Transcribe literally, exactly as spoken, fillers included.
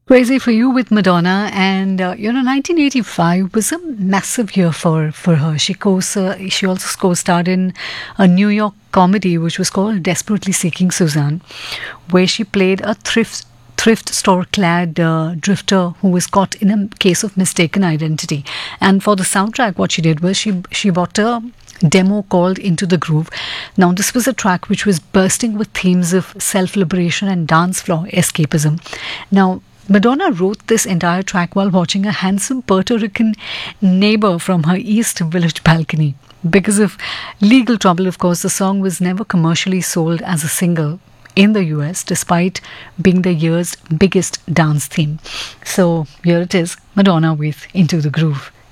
Crazy for You with Madonna, and uh, you know, nineteen eighty-five was a massive year for for her. She co she also co-starred in a New York comedy which was called Desperately Seeking Suzanne, where she played a thrift thrift store clad uh, drifter who was caught in a case of mistaken identity. And for the soundtrack, what she did was she she bought a demo called Into the Groove. Now, this was a track which was bursting with themes of self liberation and dance floor escapism. Now, Madonna wrote this entire track while watching a handsome Puerto Rican neighbor from her East Village balcony. Because of legal trouble, of course, the song was never commercially sold as a single in the U S, despite being the year's biggest dance theme. So here it is, Madonna with Into the Groove.